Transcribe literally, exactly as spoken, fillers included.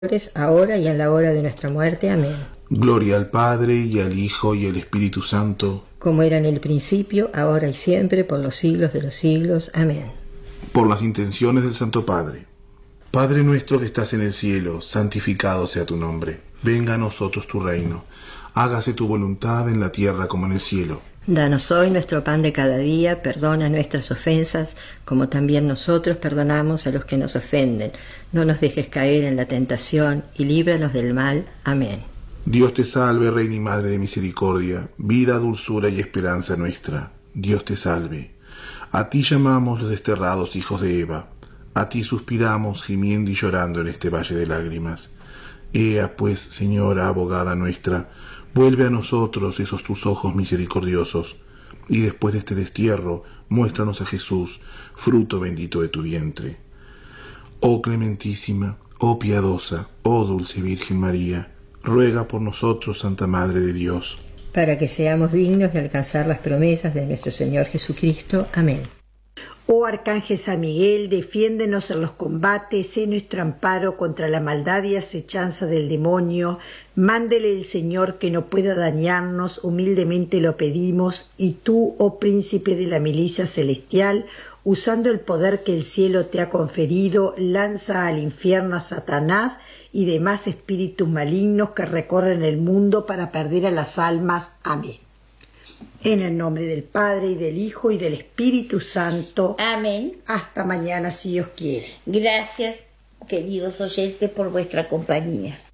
ahora y en la hora de nuestra muerte. Amén. Gloria al Padre, y al Hijo, y al Espíritu Santo, como era en el principio, ahora y siempre, por los siglos de los siglos. Amén. Por las intenciones del Santo Padre. Padre nuestro que estás en el cielo, santificado sea tu nombre. Venga a nosotros tu reino. Hágase tu voluntad en la tierra como en el cielo. Danos hoy nuestro pan de cada día, perdona nuestras ofensas, como también nosotros perdonamos a los que nos ofenden. No nos dejes caer en la tentación, y líbranos del mal. Amén. Dios te salve, Reina y Madre de misericordia, vida, dulzura y esperanza nuestra. Dios te salve. A ti llamamos los desterrados hijos de Eva. A ti suspiramos, gimiendo y llorando en este valle de lágrimas. Ea, pues, Señora, abogada nuestra, vuelve a nosotros esos tus ojos misericordiosos, y después de este destierro, muéstranos a Jesús, fruto bendito de tu vientre. Oh clementísima, oh piadosa, oh dulce Virgen María, ruega por nosotros, Santa Madre de Dios, para que seamos dignos de alcanzar las promesas de nuestro Señor Jesucristo. Amén. Oh Arcángel San Miguel, defiéndenos en los combates, sé nuestro amparo contra la maldad y acechanza del demonio. Mándele el Señor que no pueda dañarnos, humildemente lo pedimos, y tú, oh príncipe de la milicia celestial, usando el poder que el cielo te ha conferido, lanza al infierno a Satanás y demás espíritus malignos que recorren el mundo para perder a las almas. Amén. En el nombre del Padre, y del Hijo, y del Espíritu Santo. Amén. Hasta mañana, si Dios quiere. Gracias, queridos oyentes, por vuestra compañía.